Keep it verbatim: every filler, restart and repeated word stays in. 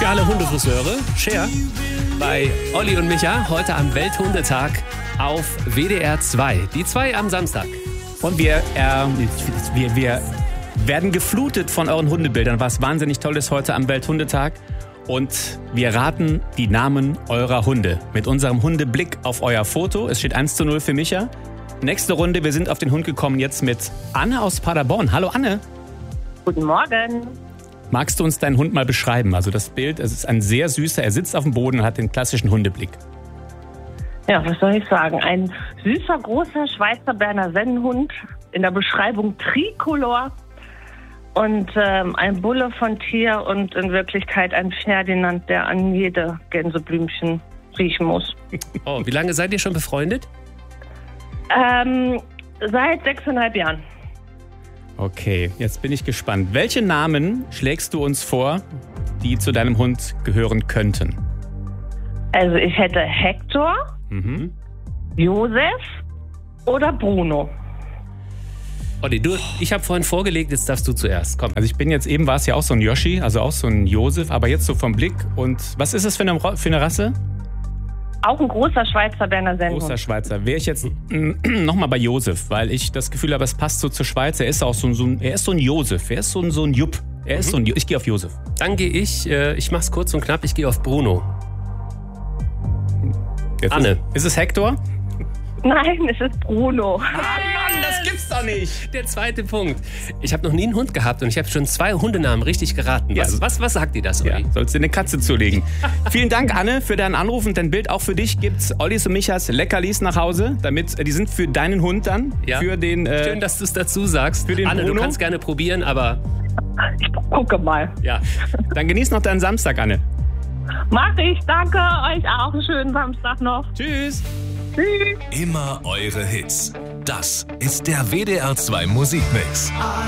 für alle Hundefriseure, Cher, bei Olli und Micha, heute am Welthundetag auf W D R zwei. Die zwei am Samstag. Und wir, äh, wir, wir werden geflutet von euren Hundebildern, was wahnsinnig toll ist heute am Welthundetag. Und wir raten die Namen eurer Hunde mit unserem Hundeblick auf euer Foto. Es steht eins zu null für Micha. Nächste Runde, wir sind auf den Hund gekommen jetzt mit Anne aus Paderborn. Hallo Anne. Guten Morgen. Magst du uns deinen Hund mal beschreiben? Also das Bild, es ist ein sehr süßer, er sitzt auf dem Boden und hat den klassischen Hundeblick. Ja, was soll ich sagen? Ein süßer, großer Schweizer Berner Sennenhund, in der Beschreibung Tricolor und ähm, ein Bulle von Tier und in Wirklichkeit ein Ferdinand, der an jede Gänseblümchen riechen muss. Oh, wie lange seid ihr schon befreundet? Ähm, seit sechseinhalb Jahren. Okay, jetzt bin ich gespannt. Welche Namen schlägst du uns vor, die zu deinem Hund gehören könnten? Also ich hätte Hector, Mhm. Josef oder Bruno. Olli, du, ich habe vorhin vorgelegt, jetzt darfst du zuerst. Komm. Also ich bin jetzt, eben war es ja auch so ein Yoshi, also auch so ein Josef, aber jetzt so vom Blick. Und was ist das für eine, für eine Rasse? Auch ein großer Schweizer Berner Sennenhund. Großer Schweizer. Wäre ich jetzt nochmal bei Josef, weil ich das Gefühl habe, es passt so zur Schweiz. Er ist auch so ein, so ein, er ist so ein Josef, er ist so ein, so ein Jupp. Er ist Mhm. so ein, ich gehe auf Josef. Dann gehe ich, äh, ich mach's kurz und knapp, ich gehe auf Bruno. Jetzt Anne. Ist, ist es Hector? Nein, es ist Bruno. Ah Mann, das gibt's doch nicht. Der zweite Punkt. Ich habe noch nie einen Hund gehabt und ich habe schon zwei Hundenamen richtig geraten. Was, Ja. was, was sagt dir das, Ja, Olli? sollst du eine Katze zulegen. Vielen Dank, Anne, für deinen Anruf und dein Bild. Auch für dich gibt's Ollis und Michas Leckerlis nach Hause. Damit, äh, die sind für deinen Hund dann. Ja. Für den, äh, Schön, dass du es dazu sagst. für den Anne, Bruno? du kannst gerne probieren, aber Ich gucke mal. ja. Dann genieß noch deinen Samstag, Anne. Mach ich, danke euch auch. Einen schönen Samstag noch. Tschüss. Tschüss. Immer eure Hits. Das ist der W D R zwei Musikmix.